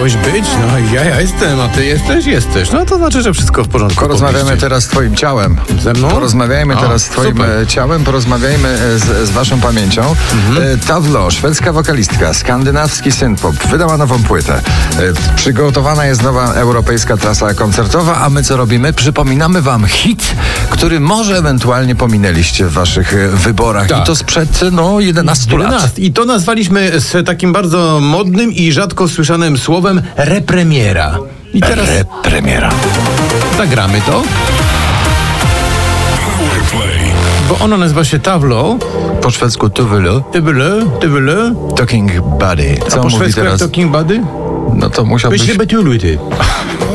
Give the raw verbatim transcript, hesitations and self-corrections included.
Miałeś być? No ja, ja jestem, a ty jesteś? Jesteś. No to znaczy, że wszystko w porządku. Porozmawiamy teraz z twoim ciałem. Ze mną? Porozmawiajmy A, teraz z twoim super. ciałem, porozmawiajmy z, z waszą pamięcią. Mhm. Tavlo, szwedzka wokalistka, skandynawski synthpop, wydała nową płytę. Przygotowana jest nowa europejska trasa koncertowa, a my co robimy? Przypominamy wam hit, który może ewentualnie pominęliście w waszych wyborach. Tak. I to sprzed no jedenastu lat. I to nazwaliśmy z takim bardzo modnym i rzadko słyszanym słowem repremiera. I teraz Repremiera. zagramy to. Bo ono nazywa się Tavlo. Po szwedzku Tuvelu. Tybyle, tybyle. Talking Buddy. A Co po mówi szwedzku jak teraz? Talking Buddy? No to musiałbyś... Byś się ty.